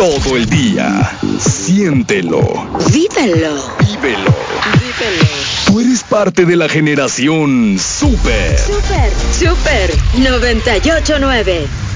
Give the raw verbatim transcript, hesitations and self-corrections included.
todo el día. Siéntelo. Vívelo. Vívelo. Vívelo. Tú eres parte de la generación Super. Super. Super noventa y ocho nueve.